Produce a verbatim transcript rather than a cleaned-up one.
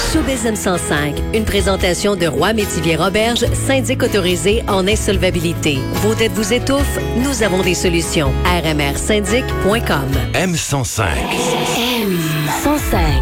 Showbiz M cent cinq, une présentation de Roy Métivier Roberge, syndic autorisé en insolvabilité. Vos dettes vous étouffent? Nous avons des solutions. r m r syndic point com. M cent cinq. M cent cinq.